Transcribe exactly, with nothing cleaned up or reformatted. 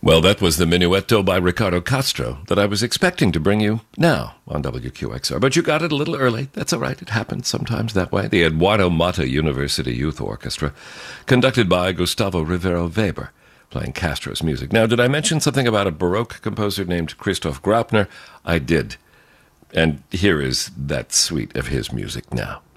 Well, that was the Minuetto by Ricardo Castro that I was expecting to bring you now on W Q X R. But you got it a little early. That's all right. It happens sometimes that way. The Eduardo Mata University Youth Orchestra, conducted by Gustavo Rivero Weber, playing Castro's music. Now, did I mention something about a Baroque composer named Christoph Graupner? I did. And here is that suite of his music now.